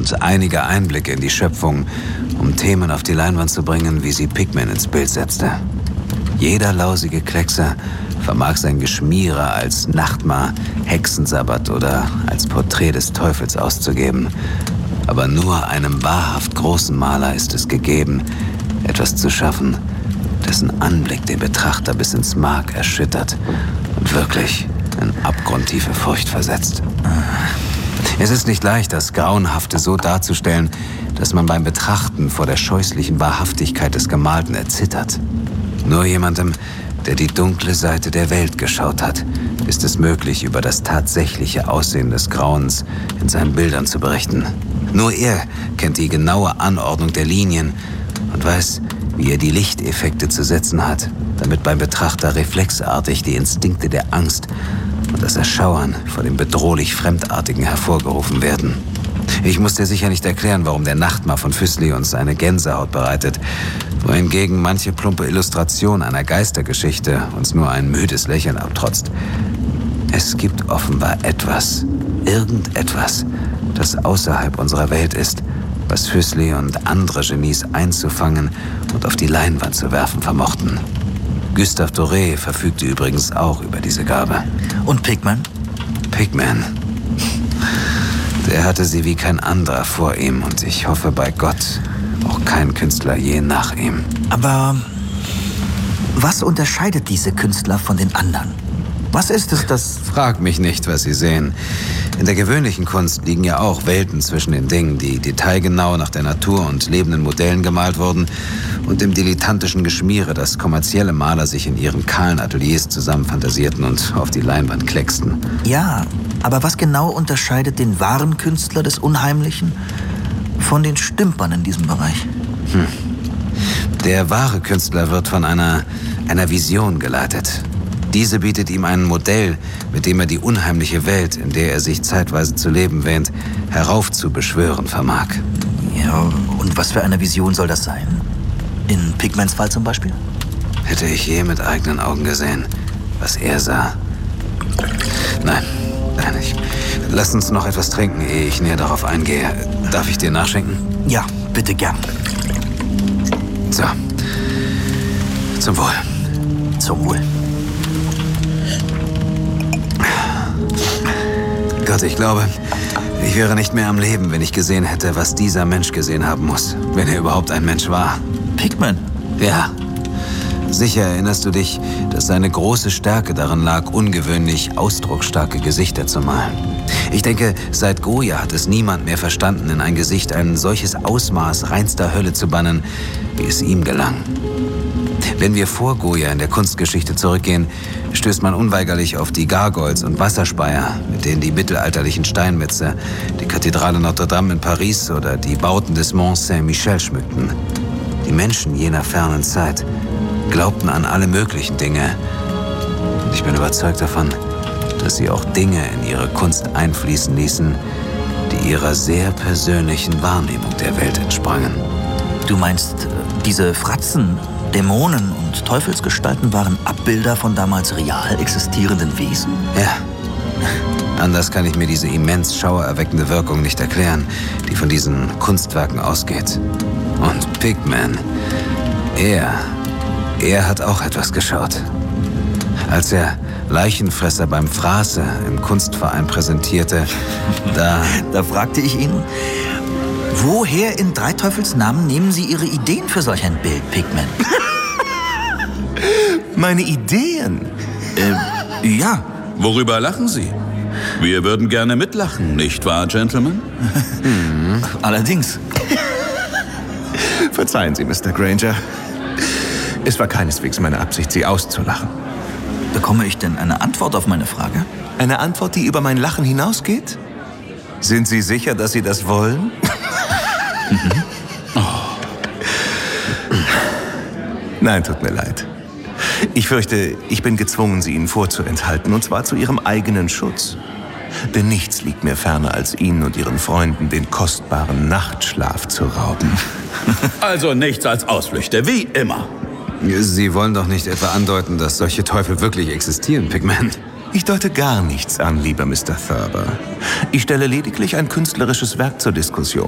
und einige Einblicke in die Schöpfung, um Themen auf die Leinwand zu bringen, wie sie Pigman ins Bild setzte. Jeder lausige Kleckser vermag sein Geschmiere als Nachtmahr, Hexensabbat oder als Porträt des Teufels auszugeben. Aber nur einem wahrhaft großen Maler ist es gegeben, etwas zu schaffen, dessen Anblick den Betrachter bis ins Mark erschüttert und wirklich in abgrundtiefe Furcht versetzt. Es ist nicht leicht, das Grauenhafte so darzustellen, dass man beim Betrachten vor der scheußlichen Wahrhaftigkeit des Gemalten erzittert. Nur jemandem, der die dunkle Seite der Welt geschaut hat, ist es möglich, über das tatsächliche Aussehen des Grauens in seinen Bildern zu berichten. Nur er kennt die genaue Anordnung der Linien und weiß, wie er die Lichteffekte zu setzen hat, damit beim Betrachter reflexartig die Instinkte der Angst und das Erschauern vor dem bedrohlich Fremdartigen hervorgerufen werden. Ich muss dir sicher nicht erklären, warum der Nachtmahr von Füssli uns eine Gänsehaut bereitet, wohingegen manche plumpe Illustration einer Geistergeschichte uns nur ein müdes Lächeln abtrotzt. Es gibt offenbar etwas, irgendetwas, das außerhalb unserer Welt ist, was Füssli und andere Genies einzufangen und auf die Leinwand zu werfen vermochten. Gustave Doré verfügte übrigens auch über diese Gabe. Und Pigman? Pigman. Der hatte sie wie kein anderer vor ihm und ich hoffe bei Gott, auch kein Künstler je nach ihm. Aber was unterscheidet diese Künstler von den anderen? Was ist es, das... Frag mich nicht, was Sie sehen. In der gewöhnlichen Kunst liegen ja auch Welten zwischen den Dingen, die detailgenau nach der Natur und lebenden Modellen gemalt wurden, und dem dilettantischen Geschmiere, das kommerzielle Maler sich in ihren kahlen Ateliers zusammenfantasierten und auf die Leinwand klecksten. Ja, aber was genau unterscheidet den wahren Künstler des Unheimlichen von den Stümpern in diesem Bereich? Der wahre Künstler wird von einer Vision geleitet. Diese bietet ihm ein Modell, mit dem er die unheimliche Welt, in der er sich zeitweise zu leben wähnt, heraufzubeschwören vermag. Ja, und was für eine Vision soll das sein? In Pigmans Fall zum Beispiel? Hätte ich je mit eigenen Augen gesehen, was er sah. Nein, nicht. Lass uns noch etwas trinken, ehe ich näher darauf eingehe. Darf ich dir nachschenken? Ja, bitte gern. So. Zum Wohl. Zum Wohl. Gott, ich glaube, ich wäre nicht mehr am Leben, wenn ich gesehen hätte, was dieser Mensch gesehen haben muss, wenn er überhaupt ein Mensch war. Pigman? Ja. Sicher erinnerst du dich, dass seine große Stärke darin lag, ungewöhnlich ausdrucksstarke Gesichter zu malen. Ich denke, seit Goya hat es niemand mehr verstanden, in ein Gesicht ein solches Ausmaß reinster Hölle zu bannen, wie es ihm gelang. Wenn wir vor Goya in der Kunstgeschichte zurückgehen, stößt man unweigerlich auf die Gargoyles und Wasserspeier, mit denen die mittelalterlichen Steinmetze die Kathedrale Notre-Dame in Paris oder die Bauten des Mont Saint-Michel schmückten. Die Menschen jener fernen Zeit glaubten an alle möglichen Dinge. Und ich bin überzeugt davon, dass sie auch Dinge in ihre Kunst einfließen ließen, die ihrer sehr persönlichen Wahrnehmung der Welt entsprangen. Du meinst, diese Fratzen, Dämonen und Teufelsgestalten waren Abbilder von damals real existierenden Wesen? Ja. Anders kann ich mir diese immens schauererweckende Wirkung nicht erklären, die von diesen Kunstwerken ausgeht. Und Pigman, er hat auch etwas geschaut. Als er Leichenfresser beim Fraße im Kunstverein präsentierte, Da fragte ich ihn, woher in drei Teufels Namen nehmen Sie Ihre Ideen für solch ein Bild, Pigman? Meine Ideen? Ja. Worüber lachen Sie? Wir würden gerne mitlachen, nicht wahr, Gentlemen? Allerdings. Verzeihen Sie, Mr. Granger. Es war keineswegs meine Absicht, Sie auszulachen. Bekomme ich denn eine Antwort auf meine Frage? Eine Antwort, die über mein Lachen hinausgeht? Sind Sie sicher, dass Sie das wollen? Nein, tut mir leid. Ich fürchte, ich bin gezwungen, sie Ihnen vorzuenthalten, und zwar zu Ihrem eigenen Schutz. Denn nichts liegt mir ferner, als Ihnen und Ihren Freunden den kostbaren Nachtschlaf zu rauben. Also nichts als Ausflüchte, wie immer. Sie wollen doch nicht etwa andeuten, dass solche Teufel wirklich existieren, Pigman? Ich deute gar nichts an, lieber Mr. Thurber. Ich stelle lediglich ein künstlerisches Werk zur Diskussion.